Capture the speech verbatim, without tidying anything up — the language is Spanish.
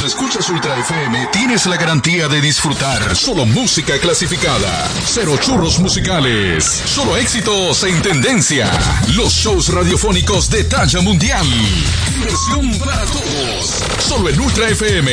escuchas Ultra F M, tienes la garantía de disfrutar solo música clasificada. Cero churros musicales. Solo éxitos en tendencia. Los shows radiofónicos de talla mundial. Diversión para todos. Solo en Ultra F M.